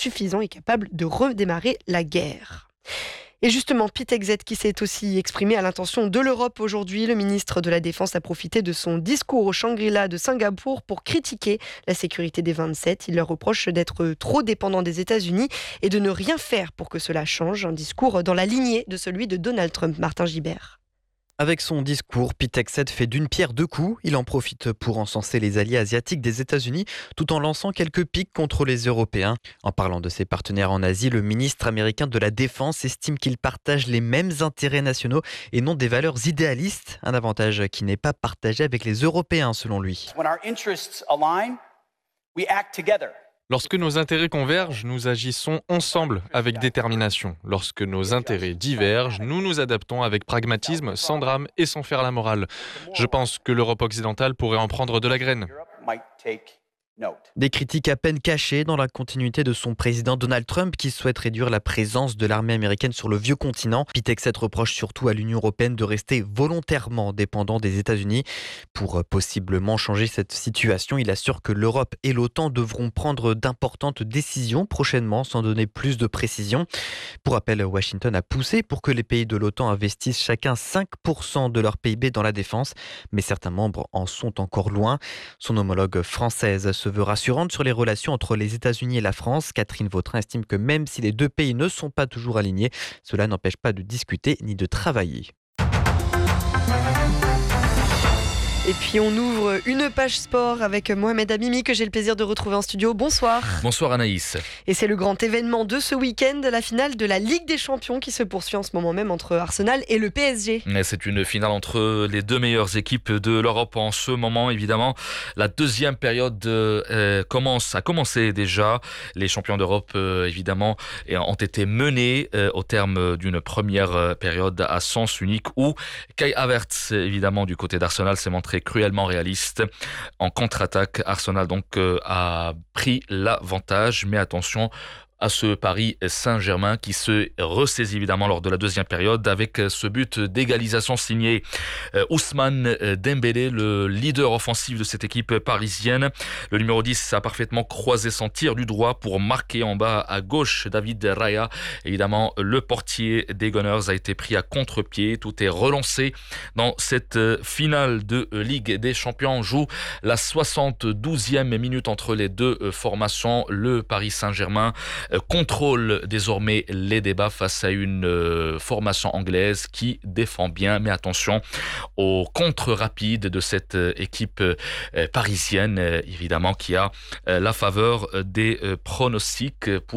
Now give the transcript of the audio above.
suffisant et capable de redémarrer la guerre. Et justement, Pete Hegseth qui s'est aussi exprimé à l'intention de l'Europe aujourd'hui. Le ministre de la Défense a profité de son discours au Shangri-La de Singapour pour critiquer la sécurité des 27. Il leur reproche d'être trop dépendants des États-Unis et de ne rien faire pour que cela change. Un discours dans la lignée de celui de Donald Trump. Martin Gibert. Avec son discours, Pete Hegseth fait d'une pierre deux coups. Il en profite pour encenser les alliés asiatiques des États-Unis tout en lançant quelques piques contre les Européens. En parlant de ses partenaires en Asie, le ministre américain de la Défense estime qu'ils partagent les mêmes intérêts nationaux et non des valeurs idéalistes, un avantage qui n'est pas partagé avec les Européens selon lui. When our interests align, we act together. Lorsque nos intérêts convergent, nous agissons ensemble avec détermination. Lorsque nos intérêts divergent, nous nous adaptons avec pragmatisme, sans drame et sans faire la morale. Je pense que l'Europe occidentale pourrait en prendre de la graine. Des critiques à peine cachées dans la continuité de son président Donald Trump qui souhaite réduire la présence de l'armée américaine sur le vieux continent. Pete Hegseth reproche surtout à l'Union européenne de rester volontairement dépendant des États-Unis. Pour possiblement changer cette situation, il assure que l'Europe et l'OTAN devront prendre d'importantes décisions prochainement sans donner plus de précision. Pour rappel, Washington a poussé pour que les pays de l'OTAN investissent chacun 5% de leur PIB dans la défense, mais certains membres en sont encore loin. Son homologue française se veut rassurante sur les relations entre les États-Unis et la France. Catherine Vautrin estime que même si les deux pays ne sont pas toujours alignés, cela n'empêche pas de discuter ni de travailler. Et puis on ouvre une page sport avec Mohamed Amimi que j'ai le plaisir de retrouver en studio. Bonsoir. Bonsoir Anaïs. Et c'est le grand événement de ce week-end, la finale de la Ligue des Champions qui se poursuit en ce moment même entre Arsenal et le PSG. C'est une finale entre les deux meilleures équipes de l'Europe en ce moment, évidemment. La deuxième période a commencé déjà. Les champions d'Europe, évidemment, ont été menés au terme d'une première période à sens unique où Kai Havertz, évidemment, du côté d'Arsenal, s'est montré cruellement réaliste. En contre-attaque, Arsenal donc a pris l'avantage, mais attention à ce Paris Saint-Germain qui se ressaisit évidemment lors de la deuxième période avec ce but d'égalisation signé Ousmane Dembélé, le leader offensif de cette équipe parisienne. Le numéro 10 a parfaitement croisé son tir du droit pour marquer en bas à gauche David Raya. Évidemment, le portier des Gunners a été pris à contre-pied. Tout est relancé dans cette finale de Ligue des Champions. On joue la 72e minute entre les deux formations. Le Paris Saint-Germain contrôle désormais les débats face à une formation anglaise qui défend bien, mais attention au contre rapide de cette équipe parisienne, évidemment, qui a la faveur des pronostics.